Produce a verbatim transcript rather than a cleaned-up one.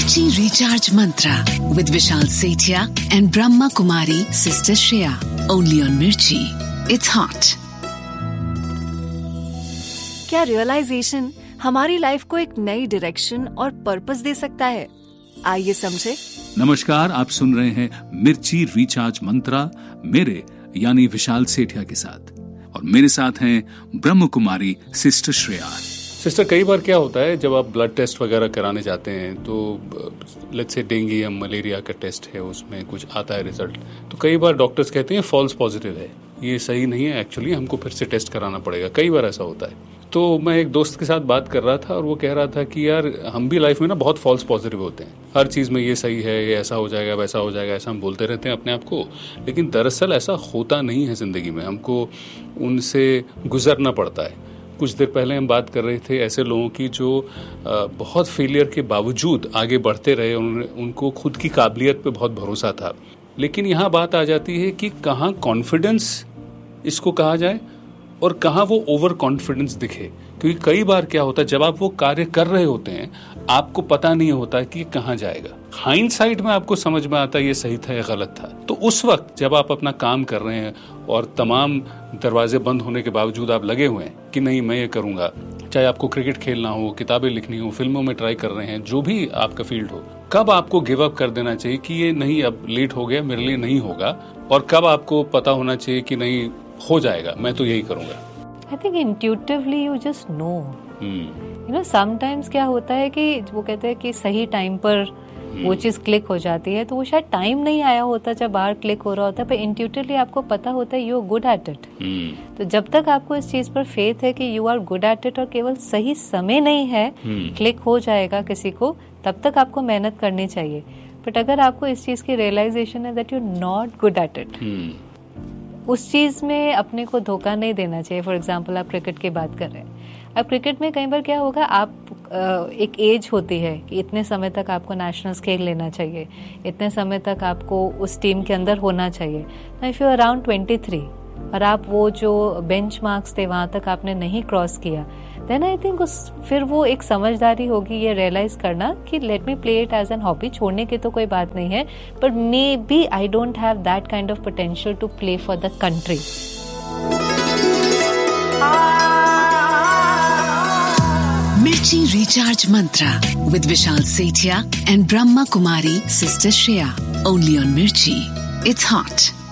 Mirchi Recharge Mantra with Vishal Sethia and Brahma Kumari Sister Shreya. Only on Mirchi. It's hot. क्या realisation हमारी life को एक नई direction और purpose दे सकता है? आइए समझे। नमस्कार, आप सुन रहे हैं मिर्ची रिचार्ज मंत्रा मेरे यानी विशाल सेठिया के साथ, और मेरे साथ हैं ब्रह्म कुमारी सिस्टर श्रेया। सिस्टर, कई बार क्या होता है जब आप ब्लड टेस्ट वगैरह कराने जाते हैं तो लेट्स से डेंगू या मलेरिया का टेस्ट है, उसमें कुछ आता है रिजल्ट, तो कई बार डॉक्टर्स कहते हैं फॉल्स पॉजिटिव है, ये सही नहीं है, एक्चुअली हमको फिर से टेस्ट कराना पड़ेगा। कई बार ऐसा होता है। तो मैं एक दोस्त के साथ बात कर रहा था और वो कह रहा था कि यार हम भी लाइफ में ना बहुत फॉल्स पॉजिटिव होते हैं, हर चीज़ में ये सही है, ये ऐसा हो जाएगा, वैसा हो जाएगा, ऐसा हम बोलते रहते हैं अपने आप को, लेकिन दरअसल ऐसा होता नहीं है ज़िंदगी में, हमको उनसे गुजरना पड़ता है। कुछ देर पहले हम बात कर रहे थे ऐसे लोगों की जो बहुत फेलियर के बावजूद आगे बढ़ते रहे, उनको खुद की काबिलियत पे बहुत भरोसा था। लेकिन यहाँ बात आ जाती है कि कहाँ कॉन्फिडेंस इसको कहा जाए और कहाँ वो ओवर कॉन्फिडेंस दिखे, क्योंकि कई बार क्या होता है जब आप वो कार्य कर रहे होते हैं आपको पता नहीं होता कि कहाँ जाएगा। हाइंडसाइट में आपको समझ में आता है ये सही था या गलत था। तो उस वक्त जब आप अपना काम कर रहे हैं और तमाम दरवाजे बंद होने के बावजूद आप लगे हुए हैं कि नहीं मैं ये करूंगा, चाहे आपको क्रिकेट खेलना हो, किताबें लिखनी हो, फिल्मों में ट्राई कर रहे हैं, जो भी आपका फील्ड हो, कब आपको गिव अप कर देना चाहिए कि ये नहीं अब लेट हो गया, मेरे लिए नहीं होगा, और कब आपको पता होना चाहिए कि नहीं हो जाएगा, मैं तो यही करूंगा? I think intuitively you just know. You know, sometimes क्या होता है कि वो कहते हैं कि सही टाइम पर वो चीज क्लिक हो जाती है, तो वो शायद टाइम नहीं आया होता जब बाहर क्लिक हो रहा होता है, पर इंट्यूटिवली आपको पता होता है you are good at it. तो जब तक आपको इस चीज पर फेथ है कि you are good at it और केवल सही समय नहीं है क्लिक हो जाएगा किसी को, तब तक आपको मेहनत करनी चाहिए। बट अगर आपको इस चीज की रियलाइजेशन है that you are not good at it, उस चीज में अपने को धोखा नहीं देना चाहिए। फॉर एग्जाम्पल आप क्रिकेट की बात कर रहे हैं, अब क्रिकेट में कई बार क्या होगा, आप एक एज होती है कि इतने समय तक आपको नेशनल्स खेल लेना चाहिए, इतने समय तक आपको उस टीम के अंदर होना चाहिए। If you around twenty three और आप वो जो बेंच मार्क्स थे वहां तक आपने नहीं क्रॉस किया, देन आई थिंक उस फिर वो एक समझदारी होगी ये रियलाइज करना कि let me play it as an hobby, छोड़ने की तो कोई बात नहीं है, but may B I don't have that kind of potential to play for the country. Mirchi Recharge Mantra with Vishal Sethia and Brahma Kumari Sister Shreya. Only on Mirchi. It's hot.